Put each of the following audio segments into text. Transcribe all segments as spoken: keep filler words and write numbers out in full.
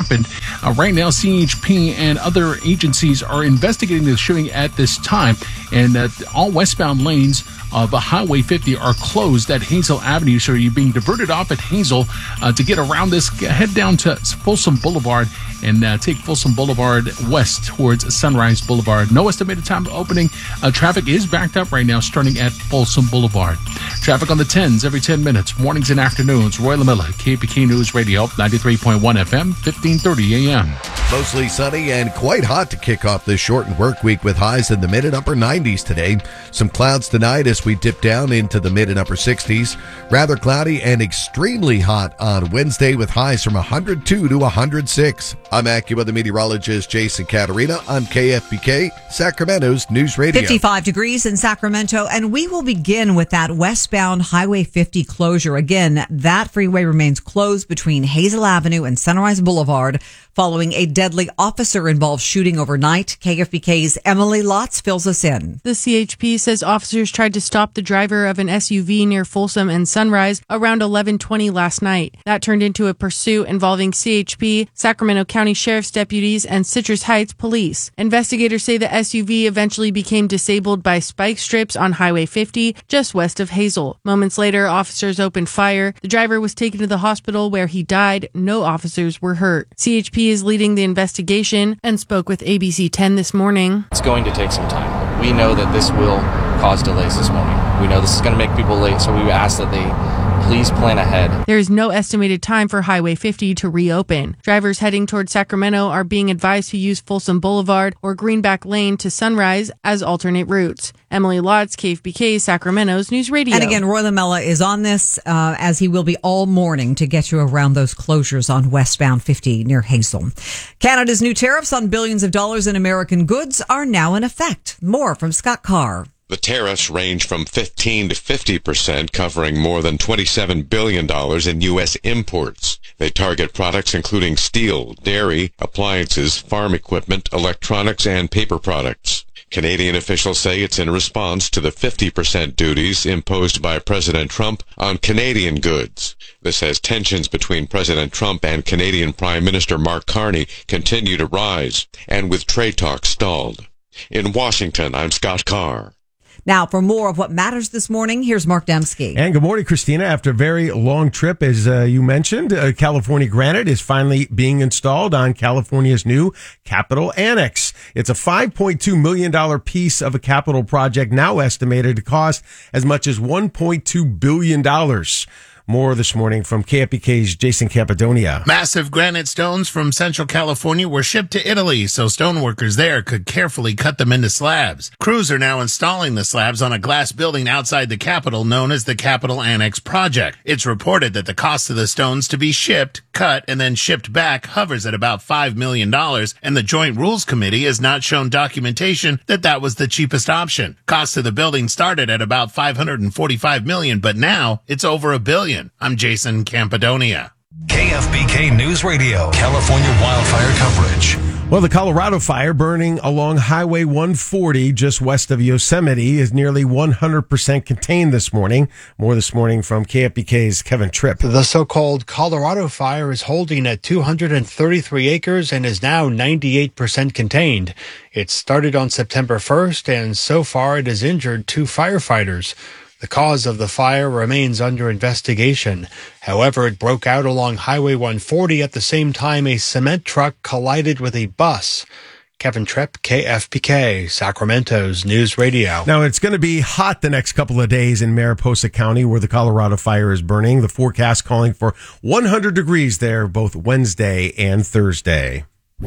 happened. Uh, right now, C H P and other agencies are investigating the shooting at this time, and uh, all westbound lanes of uh, Highway fifty are closed at Hazel Avenue, so you're being diverted off at Hazel uh, to get around this. Head down to Folsom Boulevard and uh, take Folsom Boulevard west towards Sunrise Boulevard. No estimated time of opening. Uh, traffic is backed up right now, starting at Folsom Boulevard. Traffic on the tens every ten minutes, mornings and afternoons. Roy LaMilla, K P K News Radio, ninety-three point one F M, fifteen thirty A M. Mostly sunny and quite hot to kick off this shortened work week with highs in the mid and upper nineties today. Some clouds tonight as we dip down into the mid and upper sixties. Rather cloudy and extremely hot on Wednesday with highs from one hundred two to one hundred six. I'm AccuWeather meteorologist Jason Caterina on K F B K, Sacramento's News Radio. fifty-five degrees in Sacramento, and we will begin with that westbound Highway fifty closure. Again, that freeway remains closed between Hazel Avenue and Sunrise Boulevard following a deadly officer-involved shooting overnight. K F B K's Emily Lotz fills us in. The C H P says officers tried to stop the driver of an S U V near Folsom and Sunrise around eleven twenty last night. That turned into a pursuit involving C H P, Sacramento County Sheriff's deputies, and Citrus Heights Police. Investigators say the S U V eventually became disabled by spike strips on Highway fifty, just west of Hazel. Moments later, officers opened fire. The driver was taken to the hospital where he died. No officers were hurt. C H P is leading the investigation and spoke with A B C ten this morning. It's going to take some time. We know that this will cause delays this morning. We know this is going to make people late, so we ask that they please plan ahead. There is no estimated time for Highway fifty to reopen. Drivers heading toward Sacramento are being advised to use Folsom Boulevard or Greenback Lane to Sunrise as alternate routes. Emily Lotz, K F B K, Sacramento's News Radio. And again, Roy LaMilla is on this, uh, as he will be all morning to get you around those closures on westbound fifty near Hazel. Canada's new tariffs on billions of dollars in American goods are now in effect. More from Scott Carr. The tariffs range from fifteen to fifty percent, covering more than twenty-seven billion dollars in U S imports. They target products including steel, dairy, appliances, farm equipment, electronics, and paper products. Canadian officials say it's in response to the fifty percent duties imposed by President Trump on Canadian goods. This as tensions between President Trump and Canadian Prime Minister Mark Carney continue to rise, and with trade talks stalled. In Washington, I'm Scott Carr. Now, for more of what matters this morning, here's Mark Dembski. And good morning, Christina. After a very long trip, as uh, you mentioned, uh, California Granite is finally being installed on California's new Capitol Annex. It's a five point two million dollars piece of a capital project now estimated to cost as much as one point two billion dollars. More this morning from K F B K's Jason Cappadonia. Massive granite stones from Central California were shipped to Italy so stoneworkers there could carefully cut them into slabs. Crews are now installing the slabs on a glass building outside the Capitol known as the Capitol Annex Project. It's reported that the cost of the stones to be shipped, cut, and then shipped back hovers at about five million dollars, and the Joint Rules Committee has not shown documentation that that was the cheapest option. Cost of the building started at about five hundred forty-five million dollars, but now it's over a billion. I'm Jason Campadonia. K F B K News Radio, California wildfire coverage. Well, the Colorado fire burning along Highway one forty just west of Yosemite is nearly one hundred percent contained this morning. More this morning from K F B K's Kevin Tripp. The so-called Colorado fire is holding at two hundred thirty-three acres and is now ninety-eight percent contained. It started on September first, and so far it has injured two firefighters. The cause of the fire remains under investigation. However, it broke out along Highway one forty at the same time a cement truck collided with a bus. Kevin Tripp, K F B K, Sacramento's News Radio. Now, it's going to be hot the next couple of days in Mariposa County where the Colorado fire is burning. The forecast calling for one hundred degrees there both Wednesday and Thursday.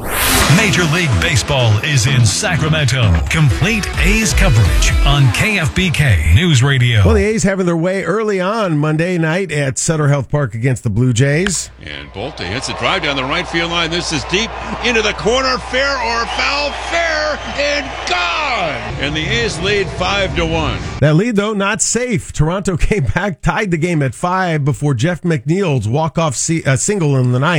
Major League Baseball is in Sacramento. Complete A's coverage on K F B K News Radio. Well, the A's having their way early on Monday night at Sutter Health Park against the Blue Jays. And Bolte hits a drive down the right field line. This is deep into the corner. Fair or foul? Fair and gone. And the A's lead five to one. That lead, though, not safe. Toronto came back, tied the game at five before Jeff McNeil's walk-off c- uh, single in the ninth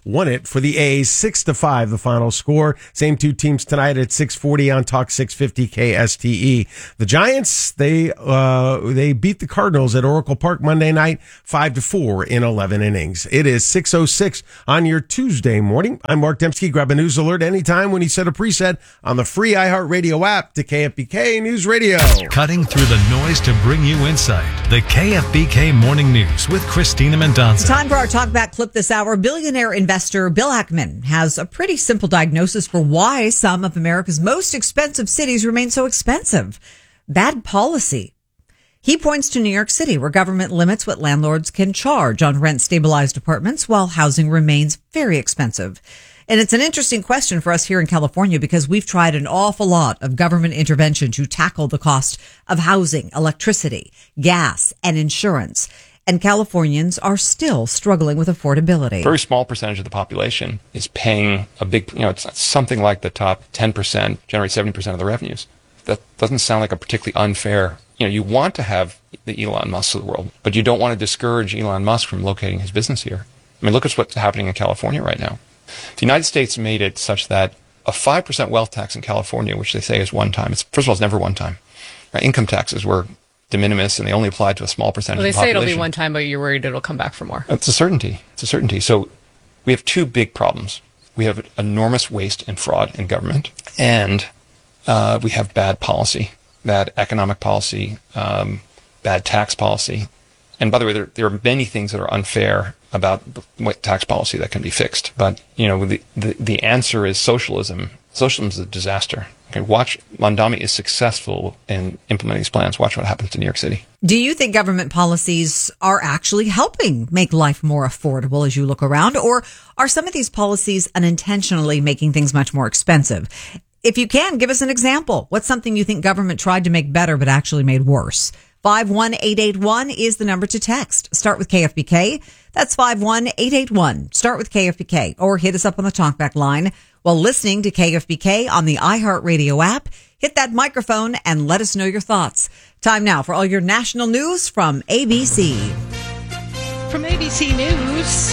won it for the A's, six to five, the final score. Same two teams tonight at six forty on Talk six fifty K S T E. The Giants, they uh, they beat the Cardinals at Oracle Park Monday night, five to four in eleven innings. It is six oh six on your Tuesday morning. I'm Mark Dembski. Grab a news alert anytime when you set a preset on the free iHeartRadio app to K F B K News Radio. Cutting through the noise to bring you insight. The K F B K Morning News with Christina Mendonca. Time for our talkback clip this hour. Billionaire investor Bill Ackman has a pretty simple diagnosis for why some of America's most expensive cities remain so expensive. Bad policy. He points to New York City, where government limits what landlords can charge on rent-stabilized apartments while housing remains very expensive. And it's an interesting question for us here in California because we've tried an awful lot of government intervention to tackle the cost of housing, electricity, gas, and insurance. And Californians are still struggling with affordability. A very small percentage of the population is paying a big, you know, it's something like the top ten percent generate seventy percent of the revenues. That doesn't sound like a particularly unfair. You know, you want to have the Elon Musk of the world, but you don't want to discourage Elon Musk from locating his business here. I mean, look at what's happening in California right now. The United States made it such that a five percent wealth tax in California, which they say is one time, it's, first of all, it's never one time. Right? Income taxes were de minimis, and they only applied to a small percentage well, they of the population. They say it'll be one time, but you're worried it'll come back for more. It's a certainty. It's a certainty. So we have two big problems. We have enormous waste and fraud in government, and uh, we have bad policy, bad economic policy, um, bad tax policy. And by the way, there, there are many things that are unfair about what tax policy that can be fixed. But, you know, the, the, the answer is socialism. Socialism is a disaster. Okay, watch, Mondami is successful in implementing these plans. Watch what happens to New York City. Do you think government policies are actually helping make life more affordable as you look around? Or are some of these policies unintentionally making things much more expensive? If you can, give us an example. What's something you think government tried to make better but actually made worse? five one eight eight one is the number to text. Start with K F B K. That's five one eight eight one. Start with K F B K or hit us up on the talkback line while listening to K F B K on the iHeartRadio app. Hit that microphone and let us know your thoughts. Time now for all your national news from A B C. From A B C News,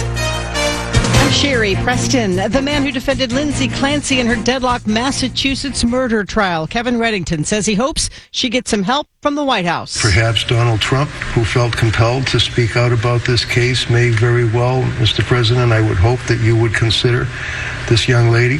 I'm Sherry Preston. The man who defended Lindsay Clancy in her deadlock Massachusetts murder trial, Kevin Reddington, says he hopes she gets some help from the White House. Perhaps Donald Trump, who felt compelled to speak out about this case, may very well, Mister President, I would hope that you would consider this young lady,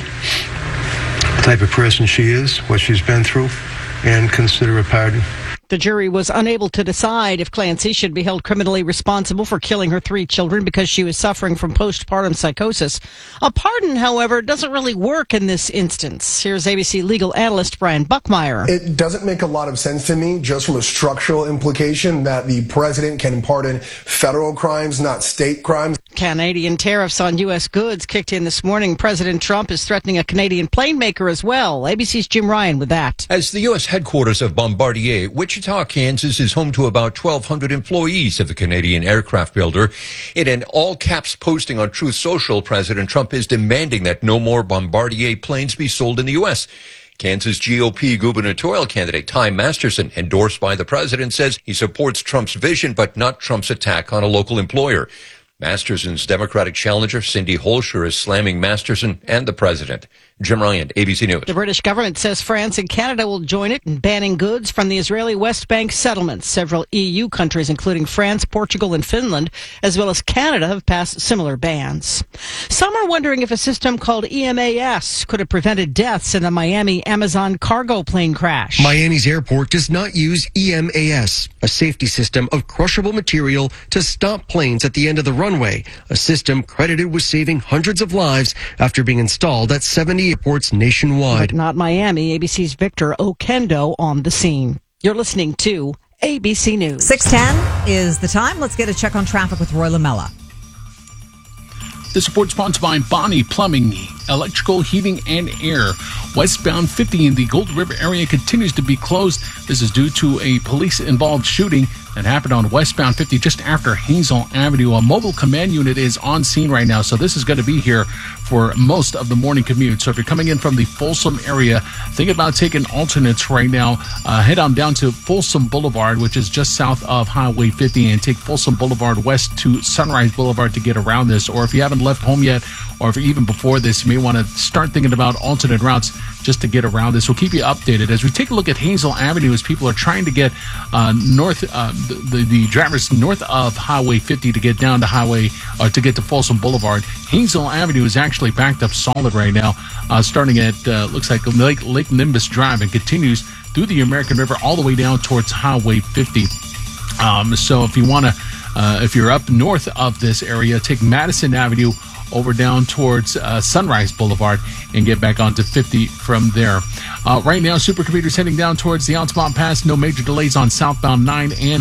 the type of person she is, what she's been through, and consider a pardon. The jury was unable to decide if Clancy should be held criminally responsible for killing her three children because she was suffering from postpartum psychosis. A pardon, however, doesn't really work in this instance. Here's A B C legal analyst Brian Buckmeyer. It doesn't make a lot of sense to me, just from a structural implication that the president can pardon federal crimes, not state crimes. Canadian tariffs on U S goods kicked in this morning. President Trump is threatening a Canadian plane maker as well. A B C's Jim Ryan with that. As the U S headquarters of Bombardier, Wichita, Kansas is home to about twelve hundred employees of the Canadian aircraft builder. In an all-caps posting on Truth Social, President Trump is demanding that no more Bombardier planes be sold in the U S Kansas G O P gubernatorial candidate Ty Masterson, endorsed by the president, says he supports Trump's vision but not Trump's attack on a local employer. Masterson's Democratic challenger, Cindy Holscher, is slamming Masterson and the president. Jim Ryan, A B C News. The British government says France and Canada will join it in banning goods from the Israeli West Bank settlements. Several E U countries, including France, Portugal, and Finland, as well as Canada, have passed similar bans. Some are wondering if a system called E M A S could have prevented deaths in a Miami Amazon cargo plane crash. Miami's airport does not use E M A S, a safety system of crushable material to stop planes at the end of the runway, a system credited with saving hundreds of lives after being installed at seventy airports nationwide. But not Miami. A B C's Victor Okendo on the scene. You're listening to A B C News. six ten is the time. Let's get a check on traffic with Roy Lamella. This report sponsored by Bonnie Plumbing, Electrical, Heating, and Air. Westbound fifty in the Gold River area continues to be closed. This is due to a police-involved shooting that happened on westbound fifty just after Hazel Avenue. A mobile command unit is on scene right now, so this is going to be here for most of the morning commute. So if you're coming in from the Folsom area, think about taking alternates right now. Uh, head on down to Folsom Boulevard, which is just south of Highway fifty, and take Folsom Boulevard west to Sunrise Boulevard to get around this. Or if you haven't left home yet, or if even before this, you may want to start thinking about alternate routes just to get around this. We'll keep you updated as we take a look at Hazel Avenue as people are trying to get uh, north, uh, the, the, the drivers north of Highway fifty to get down to Highway, uh, to get to Folsom Boulevard. Hazel Avenue is actually backed up solid right now, uh, starting at, uh, looks like Lake, Lake Nimbus Drive and continues through the American River all the way down towards Highway fifty. Um, so if you want to, uh, if you're up north of this area, take Madison Avenue over down towards uh, Sunrise Boulevard and get back onto fifty from there. Uh, right now, Supercomputer's heading down towards the Altamont Pass. No major delays on southbound nine and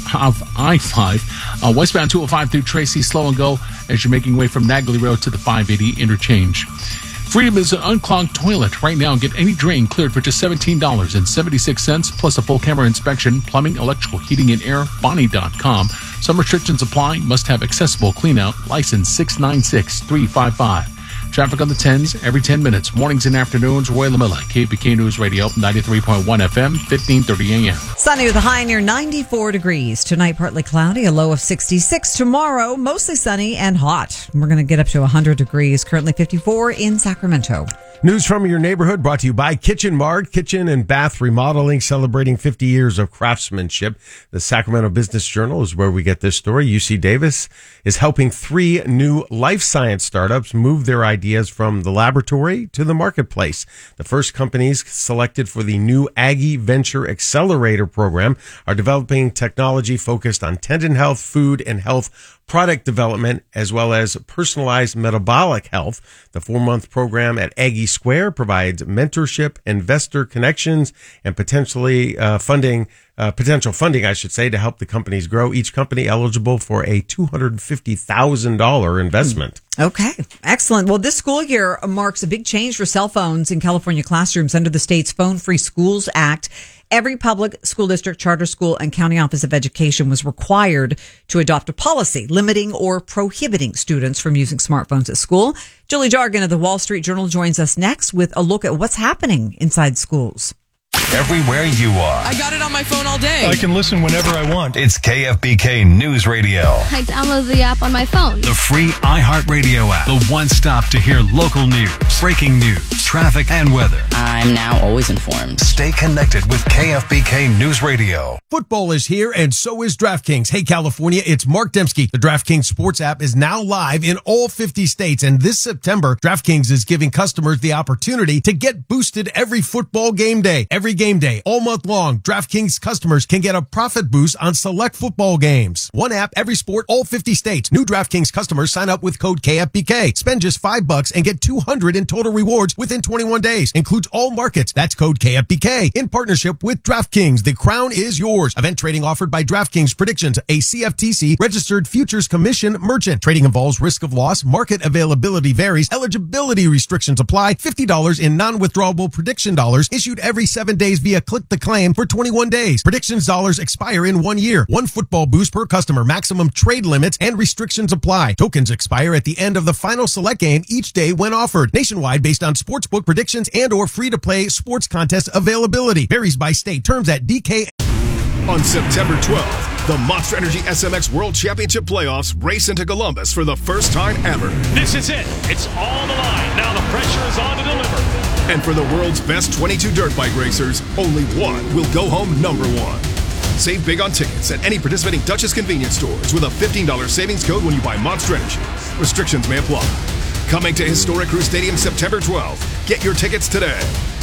I five. Uh, westbound two oh five through Tracy, slow and go as you're making way from Nagley Road to the five eighty interchange. Freedom is an unclogged toilet. Right now, get any drain cleared for just seventeen dollars and seventy-six cents, plus a full camera inspection, plumbing, electrical, heating, and air. Bonnie dot com. Some restrictions apply. Must have accessible cleanout. License six nine six three five five. Traffic on the tens every ten minutes. Mornings and afternoons. Roy LaMilla, K P K News Radio, ninety-three point one F M, fifteen thirty A M. Sunny with a high near ninety-four degrees. Tonight, partly cloudy, a low of sixty-six. Tomorrow, mostly sunny and hot. We're going to get up to one hundred degrees. Currently fifty-four in Sacramento. News from your neighborhood brought to you by Kitchen Mart, kitchen and bath remodeling, celebrating fifty years of craftsmanship. The Sacramento Business Journal is where we get this story. U C Davis is helping three new life science startups move their ideas from the laboratory to the marketplace. The first companies selected for the new Aggie Venture Accelerator program are developing technology focused on tendon health, food, and health product development, as well as personalized metabolic health. The four-month program at Aggie Square provides mentorship, investor connections, and potentially uh, funding, uh, potential funding, I should say, to help the companies grow. Each company eligible for a two hundred fifty thousand dollars investment. Okay, excellent. Well, this school year marks a big change for cell phones in California classrooms under the state's Phone Free Schools Act. Every public school district, charter school, and county office of education was required to adopt a policy limiting or prohibiting students from using smartphones at school. Julie Jargon of the Wall Street Journal joins us next with a look at what's happening inside schools. Everywhere you are. I got it on my phone all day. I can listen whenever I want. It's K F B K News Radio. I download the app on my phone. The free iHeartRadio app. The one stop to hear local news, breaking news, traffic, and weather. I'm now always informed. Stay connected with K F B K News Radio. Football is here, and so is DraftKings. Hey, California, it's Mark Dembski. The DraftKings Sports app is now live in all fifty states, and this September, DraftKings is giving customers the opportunity to get boosted every football game day. Every game day, all month long, DraftKings customers can get a profit boost on select football games. One app, every sport, all fifty states. New DraftKings customers sign up with code K F B K. Spend just five bucks and get two hundred in total rewards within twenty-one days. Includes all markets. That's code K F B K. In partnership with DraftKings, the crown is yours. Event trading offered by DraftKings Predictions, a C F T C registered futures commission merchant. Trading involves risk of loss. Market availability varies. Eligibility restrictions apply. fifty dollars in non-withdrawable prediction dollars issued every seven days via Click the Claim for twenty-one days. Predictions dollars expire in one year. One football boost per customer. Maximum trade limits and restrictions apply. Tokens expire at the end of the final select game each day when offered. Nationwide based on sportsbook predictions and or free-to-play sports contest availability. Varies by state. Terms at D K. On September twelfth, the Monster Energy S M X World Championship Playoffs race into Columbus for the first time ever. This is it. It's all the line. Now the pressure is on to deliver. And for the world's best twenty-two dirt bike racers, only one will go home number one. Save big on tickets at any participating Duchess convenience stores with a fifteen dollars savings code when you buy Monster Energy. Restrictions may apply. Coming to Historic Crew Stadium September twelfth. Get your tickets today.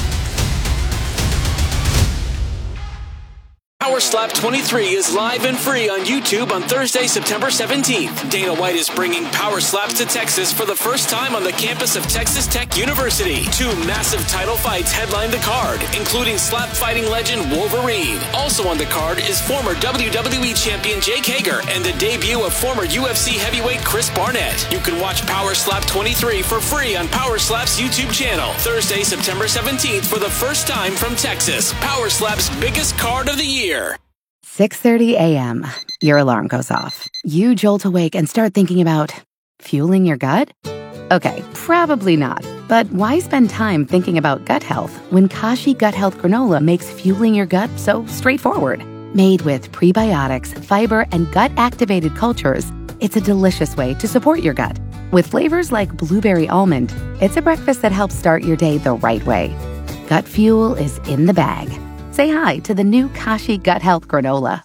Power Slap twenty-three is live and free on YouTube on Thursday, September seventeenth. Dana White is bringing Power Slaps to Texas for the first time on the campus of Texas Tech University. Two massive title fights headline the card, including slap fighting legend Wolverine. Also on the card is former W W E champion Jake Hager and the debut of former U F C heavyweight Chris Barnett. You can watch Power Slap twenty-three for free on Power Slap's YouTube channel. Thursday, September seventeenth for the first time from Texas. Power Slap's biggest card of the year. six thirty a.m. Your alarm goes off. You jolt awake and start thinking about fueling your gut? Okay, probably not. But why spend time thinking about gut health when Kashi Gut Health Granola makes fueling your gut so straightforward? Made with prebiotics, fiber, and gut-activated cultures, it's a delicious way to support your gut. With flavors like blueberry almond, it's a breakfast that helps start your day the right way. Gut Fuel is in the bag. Say hi to the new Kashi Gut Health Granola.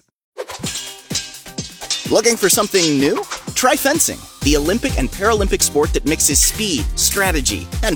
Looking for something new? Try fencing, the Olympic and Paralympic sport that mixes speed, strategy, and